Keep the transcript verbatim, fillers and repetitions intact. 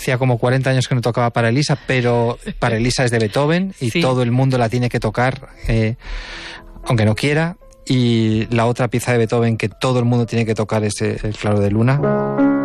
hacía como cuarenta años que no tocaba para Elisa, pero para Elisa es de Beethoven y sí. todo el mundo la tiene que tocar, eh, aunque no quiera. Y la otra pieza de Beethoven que todo el mundo tiene que tocar es El Claro de Luna.